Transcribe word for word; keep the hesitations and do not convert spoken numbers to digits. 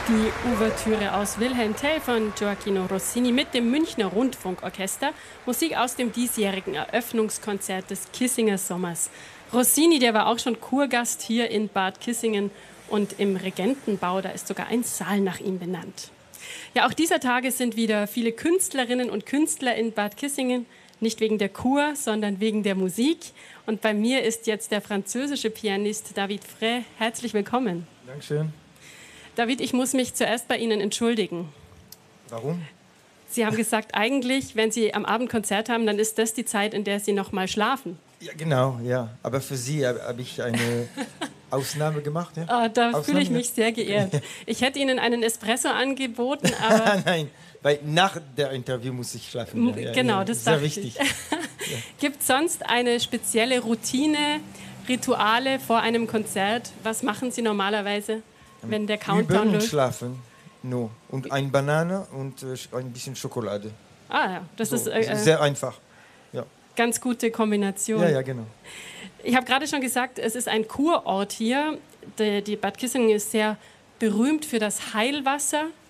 Die Ouvertüre aus Wilhelm Tell von Gioacchino Rossini mit dem Münchner Rundfunkorchester. Musik aus dem diesjährigen Eröffnungskonzert des Kissinger Sommers. Rossini, der war auch schon Kurgast hier in Bad Kissingen und im Regentenbau, da ist sogar ein Saal nach ihm benannt. Ja, auch dieser Tage sind wieder viele Künstlerinnen und Künstler in Bad Kissingen. Nicht wegen der Kur, sondern wegen der Musik. Und bei mir ist jetzt der französische Pianist David Frey. Herzlich willkommen. Dankeschön. David, ich muss mich zuerst bei Ihnen entschuldigen. Warum? Sie haben gesagt, eigentlich, wenn Sie am Abend Konzert haben, dann ist das die Zeit, in der Sie noch mal schlafen. Ja, genau, ja. Aber für Sie habe hab ich eine Ausnahme gemacht. Ja? Oh, da Ausnahme? fühle ich mich sehr geehrt. Ich hätte Ihnen einen Espresso angeboten, aber... Nein, weil nach der Interview muss ich schlafen. Ja, ja, genau, ja, das ist sehr wichtig. Ja. Gibt es sonst eine spezielle Routine, Rituale vor einem Konzert? Was machen Sie normalerweise, wenn der Countdown Üben und läuft? schlafen, no. Und eine Banane und äh, ein bisschen Schokolade. Ah ja, das So, ist äh, sehr einfach. Ja. ganz gute Kombination. Ja, ja, genau. Ich habe gerade schon gesagt, es ist ein Kurort hier. Die, die Bad Kissingen ist sehr berühmt für das Heilwasser.